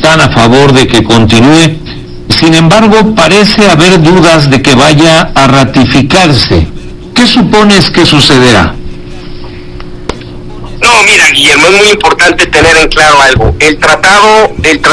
están a favor de que continúe. Sin embargo, parece haber dudas de que vaya a ratificarse. ¿Qué supones que sucederá? No, mira, Guillermo, es muy importante tener en claro algo. El tratado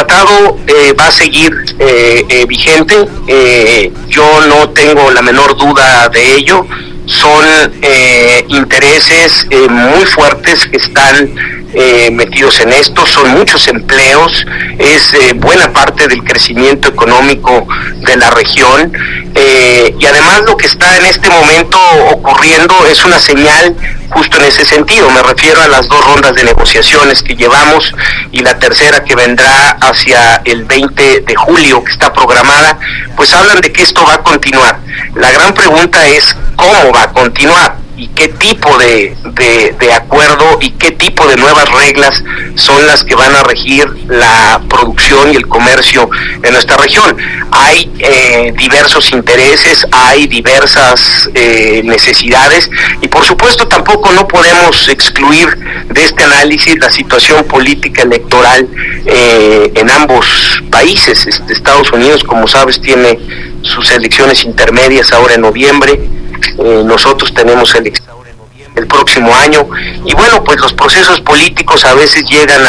va a seguir vigente. Yo no tengo la menor duda de ello. Son intereses muy fuertes que están metidos en esto, son muchos empleos, es buena parte del crecimiento económico de la región, y además lo que está en este momento ocurriendo es una señal justo en ese sentido. Me refiero a las 2 rondas de negociaciones que llevamos y la tercera que vendrá hacia el 20 de julio que está programada, pues hablan de que esto va a continuar. La gran pregunta es cómo va a continuar y qué tipo de acuerdo y qué tipo de nuevas reglas son las que van a regir la producción y el comercio en nuestra región. Hay diversos intereses, hay diversas necesidades y por supuesto tampoco no podemos excluir de este análisis la situación política electoral en ambos países. Estados Unidos, como sabes, tiene sus elecciones intermedias ahora en noviembre. Nosotros tenemos elecciones el próximo año y bueno, pues los procesos políticos a veces llegan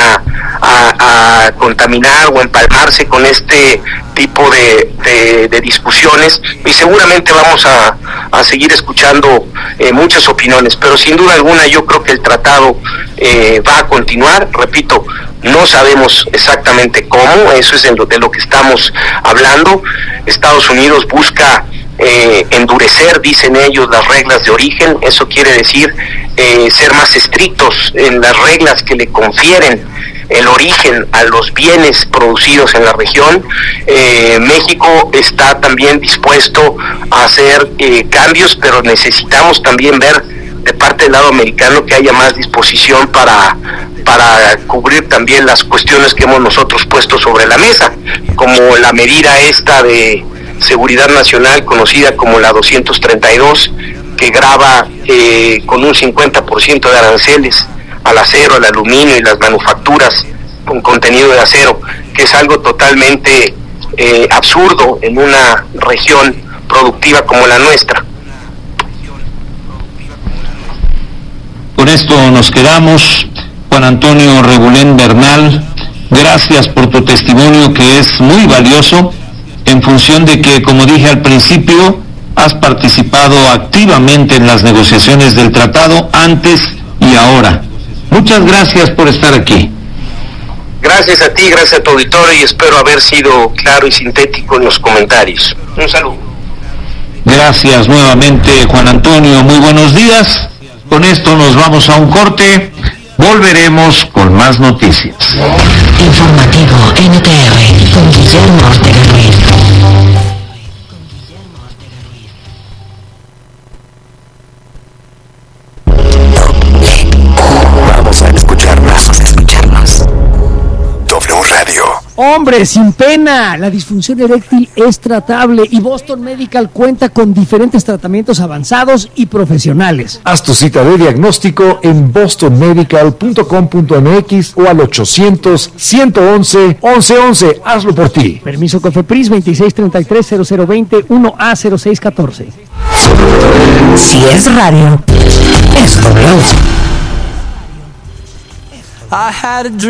a contaminar o empalmarse con este tipo de discusiones y seguramente vamos a seguir escuchando muchas opiniones, pero sin duda alguna yo creo que el tratado va a continuar. Repito, no sabemos exactamente cómo, eso es de lo que estamos hablando. Estados Unidos busca endurecer, dicen ellos, las reglas de origen. Eso quiere decir ser más estrictos en las reglas que le confieren el origen a los bienes producidos en la región. México está también dispuesto a hacer cambios, pero necesitamos también ver de parte del lado americano que haya más disposición para cubrir también las cuestiones que hemos nosotros puesto sobre la mesa, como la medida esta de seguridad nacional conocida como la 232, que grava con un 50% de aranceles al acero, al aluminio y las manufacturas con contenido de acero, que es algo totalmente absurdo en una región productiva como la nuestra. Con esto nos quedamos. Juan Antonio Rebulén Bernal, gracias por tu testimonio, que es muy valioso, en función de que, como dije al principio, has participado activamente en las negociaciones del tratado antes y ahora. Muchas gracias por estar aquí. Gracias a ti, gracias a tu auditorio, y espero haber sido claro y sintético en los comentarios. Un saludo. Gracias nuevamente, Juan Antonio. Muy buenos días. Con esto nos vamos a un corte. Volveremos con más noticias. Informativo NTR con Guillermo Ortega Ruiz. Vamos a escucharnos. W Radio. Hombre, sin pena, la disfunción eréctil es tratable y Boston Medical cuenta con diferentes tratamientos avanzados y profesionales. Haz tu cita de diagnóstico en bostonmedical.com.mx o al 800-111-1111. Hazlo por ti. Permiso COFEPRIS 2633-0020-1A0614. Si es radio, es W.